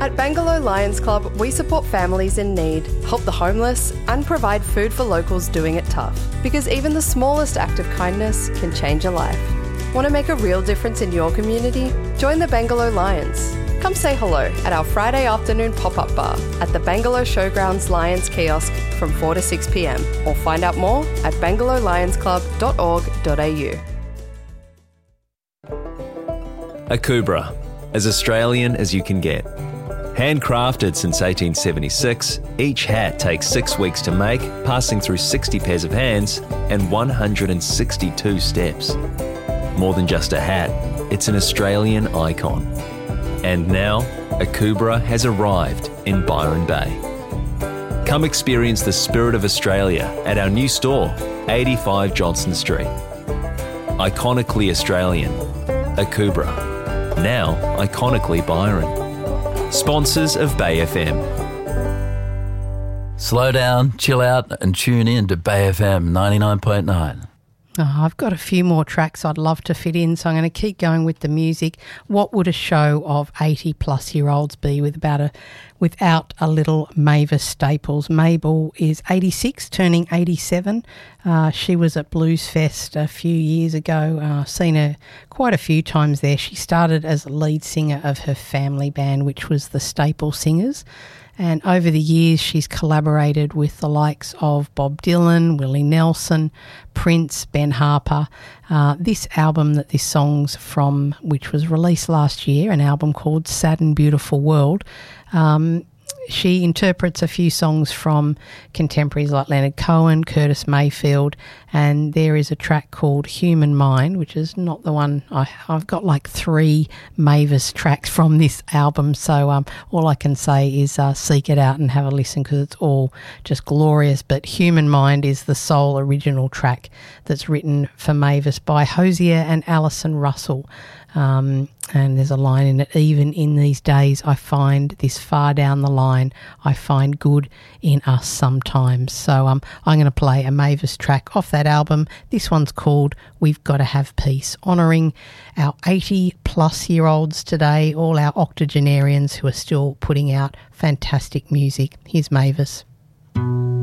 At Bangalore Lions Club, we support families in need, help the homeless, and provide food for locals doing it tough. Because even the smallest act of kindness can change a life. Want to make a real difference in your community? Join the Bangalore Lions. Come say hello at our Friday afternoon pop-up bar at the Bangalore Showgrounds Lions kiosk from 4 to 6 p.m. or find out more at bangalorelionsclub.org.au. Akubra, as Australian as you can get. Handcrafted since 1876, each hat takes 6 weeks to make, passing through 60 pairs of hands and 162 steps. More than just a hat, it's an Australian icon. And now, Akubra has arrived in Byron Bay. Come experience the spirit of Australia at our new store, 85 Johnston Street. Iconically Australian, Akubra. Now iconically Byron. Sponsors of Bay FM. Slow down, chill out and tune in to Bay FM 99.9. Oh, I've got a few more tracks I'd love to fit in, so I'm going to keep going with the music. What would a show of 80-plus-year-olds be without a little Mavis Staples? Mabel is 86, turning 87. She was at Blues Fest a few years ago. Seen her quite a few times there. She started as a lead singer of her family band, which was the Staple Singers. And over the years, she's collaborated with the likes of Bob Dylan, Willie Nelson, Prince, Ben Harper. This album that this song's from, which was released last year, an album called Sad and Beautiful World, she interprets a few songs from contemporaries like Leonard Cohen, Curtis Mayfield, and there is a track called Human Mind, which is not the one. I've got like 3 Mavis tracks from this album, so all I can say is seek it out and have a listen because it's all just glorious. But Human Mind is the sole original track that's written for Mavis by Hosier and Alison Russell. And there's a line in it, even in these days I find this far down the line, I find good in us sometimes. So I'm going to play a Mavis track off that album. This one's called We've Got to Have Peace, honouring our 80-plus-year-olds today, all our octogenarians who are still putting out fantastic music. Here's Mavis.